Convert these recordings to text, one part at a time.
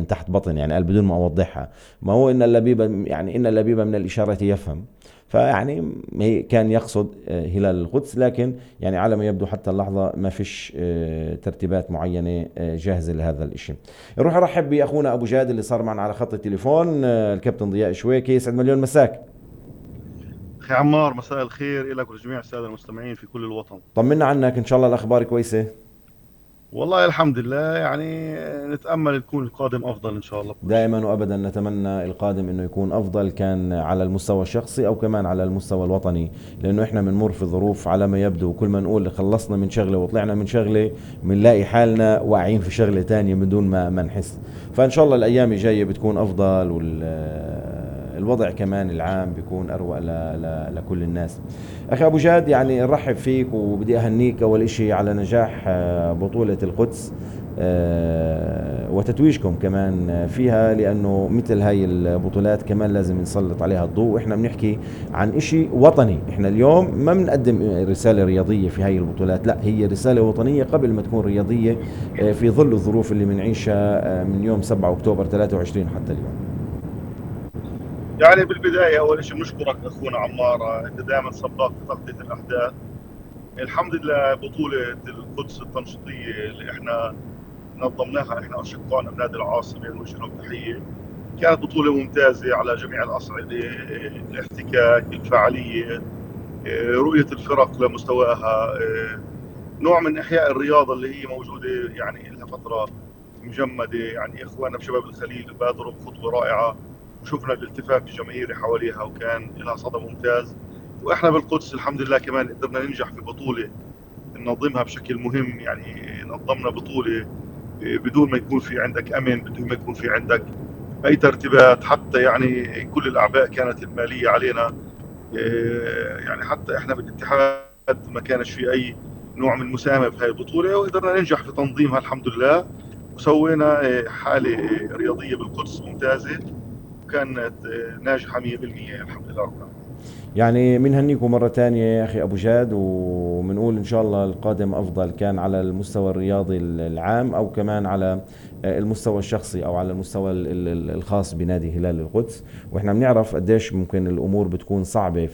من تحت بطن، يعني قال بدون ما أوضحها. ما هو إن اللبيب، يعني إن اللبيب من الإشارة يفهم. فيعني هي كان يقصد هلال القدس، لكن يعني على ما يبدو حتى اللحظة ما فيش ترتيبات معينة جاهزة لهذا الإشي. نروح أرحب بأخونا أبو جاد اللي صار معنا على خط التليفون، الكابتن ضياء شويكي. يسعد مليون مساك. أخي عمار، مساء الخير لك ولجميع السادة المستمعين في كل الوطن. طمنا عنك، إن شاء الله الأخبار كويسة. والله الحمد لله، يعني نتأمل يكون القادم أفضل إن شاء الله بكل شيء. دائما وابدا نتمنى القادم انه يكون افضل، كان على المستوى الشخصي او كمان على المستوى الوطني، لانه احنا بنمر في ظروف على ما يبدو، كل ما نقول خلصنا من شغله وطلعنا من شغله بنلاقي حالنا واقعين في شغله تانية من دون ما نحس. فان شاء الله الايام الجايه بتكون افضل، والوضع كمان العام بيكون اروق لكل الناس. اخي ابو جاد، يعني نرحب فيك وبدي اهنيك اول اشي على نجاح بطوله القدس، وتتويجكم كمان فيها، لأنه مثل هاي البطولات كمان لازم نسلط عليها الضوء. وإحنا بنحكي عن إشي وطني. إحنا اليوم ما بنقدم رسالة رياضية في هاي البطولات، لا، هي رسالة وطنية قبل ما تكون رياضية، في ظل الظروف اللي بنعيشها من يوم 7 أكتوبر 23 حتى اليوم. يعني بالبداية أول شيء بنشكرك أخونا عمار، أنت دائما سباق في تغطية الأحداث. الحمد لله بطولة القدس التنشيطية اللي احنا نظمناها احنا أشقائنا بنادي العاصمة، نوجه لهم تحية. كانت بطولة ممتازة على جميع الأصعدة، الاحتكاك، الفعالية، رؤية الفرق لمستواها، نوع من إحياء الرياضة اللي هي موجودة يعني لها فترة مجمدة. يعني إخواننا بشباب الخليل بادروا بخطوة رائعة، وشفنا الالتفاف الجماهيري حواليها وكان لها صدى ممتاز. وإحنا بالقدس الحمد لله كمان قدرنا ننجح في بطولة ننظمها بشكل مهم. يعني نظمنا بطولة بدون ما يكون في عندك أمن، بدون ما يكون في عندك أي ترتيبات. حتى يعني كل الأعباء كانت المالية علينا، يعني حتى احنا بالاتحاد ما كانش في اي نوع من المساهمه في هذه البطوله، وقدرنا ننجح في تنظيمها الحمد لله. وسوينا حاله رياضيه بالقدس ممتازه، وكانت ناجحه 100%. الحمد لله رب العالمين. يعني بنهنيكم مرة تانية يا أخي أبو جاد، وبنقول إن شاء الله القادم أفضل، كان على المستوى الرياضي العام أو كمان على المستوى الشخصي أو على المستوى الخاص بنادي هلال القدس. وإحنا بنعرف قديش ممكن الأمور بتكون صعبة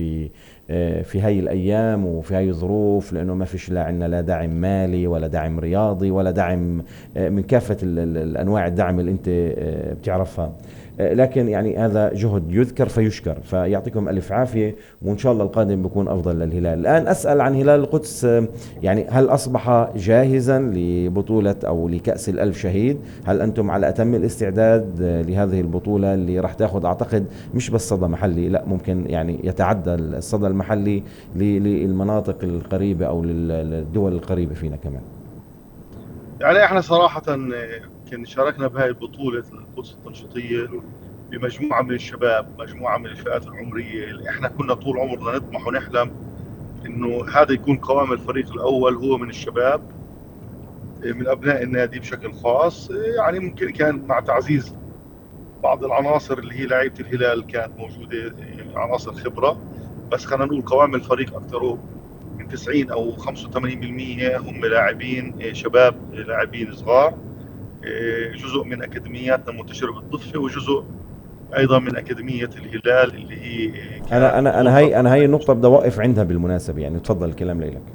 في هاي الأيام وفي هاي الظروف، لأنه ما فيش لا عنا لا دعم مالي ولا دعم رياضي ولا دعم من كافة الأنواع الدعم اللي أنت بتعرفها. لكن يعني هذا جهد يذكر فيشكر، فيعطيكم ألف عافية، وإن شاء الله القادم بيكون أفضل للهلال. الآن أسأل عن هلال القدس، يعني هل أصبح جاهزا لبطولة أو لكأس الألف شهيد؟ هل أنتم على أتم الاستعداد لهذه البطولة اللي راح تأخذ أعتقد مش بس صدى محلي، لا، ممكن يعني يتعدى الصدى المحلي للمناطق القريبة أو للدول القريبة فينا كمان. يعني احنا صراحه كان شاركنا بهذه البطوله القدس التنشيطيه بمجموعه من الشباب، مجموعه من الفئات العمريه اللي احنا كنا طول عمرنا نطمح ونحلم انه هذا يكون قوام الفريق الاول هو من الشباب، من ابناء النادي بشكل خاص. يعني ممكن كان مع تعزيز بعض العناصر اللي هي لعيبه الهلال كانت موجوده، عناصر خبره. بس خلينا نقول قوام الفريق اكثره من 90 او 85% هم لاعبين شباب، لاعبين صغار. جزء من اكاديمياتنا منتشره بالضفه، وجزء ايضا من اكاديميه الهلال اللي هي أنا كانت أنا أنا طول هاي فتره أنا هاي هناك النقطة بدي مستمره. أوقف عندها بالمناسبة، يعني تفضل الكلام لك.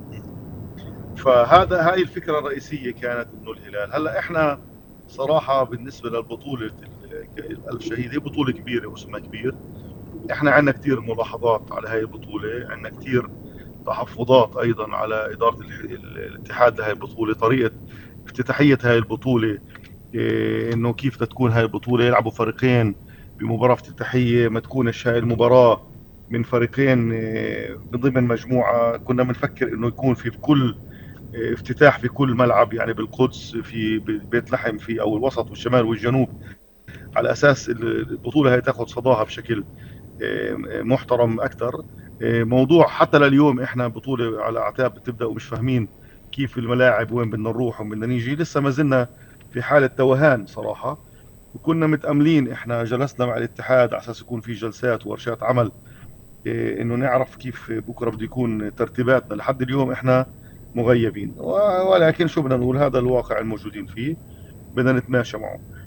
هاي الفكره الرئيسيه كانت انه الهلال. هلا احنا صراحه بالنسبه للبطوله الالف شهيد، هي بطوله كبيره واسمها كبير. احنا عندنا كثير ملاحظات على هاي البطولة، عندنا كثير تحفظات ايضا على ادارة الاتحاد لهي البطولة. طريقة افتتاحية هاي البطولة، انه كيف تكون هاي البطولة يلعبوا فريقين بمباراة افتتاحية، ما تكونش هاي المباراة من فريقين من ضمن مجموعة. كنا بنفكر انه يكون في كل افتتاح في كل ملعب، يعني بالقدس، في بيت لحم، في او الوسط والشمال والجنوب، على اساس البطولة هاي تاخذ صداها بشكل محترم اكثر. موضوع حتى لليوم احنا بطوله على اعتاب بتبدا ومش فاهمين كيف الملاعب، وين بدنا نروح وين بدنا نيجي. لسه ما زلنا في حاله توهان صراحه. وكنا متاملين، احنا جلسنا مع الاتحاد على اساس يكون في جلسات وورشات عمل، انه نعرف كيف بكره بده يكون ترتيباتنا. لحد اليوم احنا مغيبين، ولكن شو بدنا نقول، هذا الواقع الموجودين فيه، بدنا نتماشى معه.